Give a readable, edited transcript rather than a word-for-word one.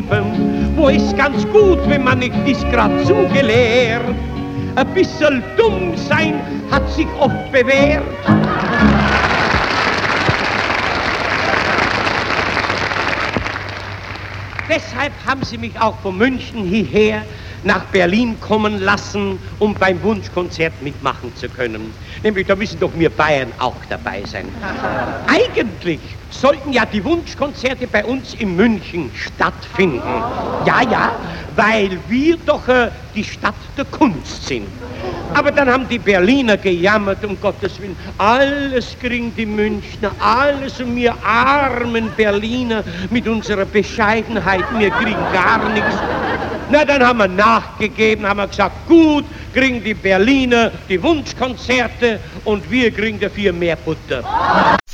Leben, wo es ganz gut, wenn man nicht ist grad zugelehrt. Ein bisschen dumm sein hat sich oft bewährt. Deshalb haben sie mich auch von München hierher nach Berlin kommen lassen, um beim Wunschkonzert mitmachen zu können. Nämlich, da müssen doch wir Bayern auch dabei sein. Eigentlich sollten ja die Wunschkonzerte bei uns in München stattfinden. Ja, weil wir doch die Stadt der Kunst sind. Aber dann haben die Berliner gejammert, um Gottes Willen, alles kriegen die Münchner, alles, und wir armen Berliner mit unserer Bescheidenheit, wir kriegen gar nichts. Na, dann haben wir nachgegeben, haben wir gesagt, gut, kriegen die Berliner die Wunschkonzerte und wir kriegen dafür mehr Butter.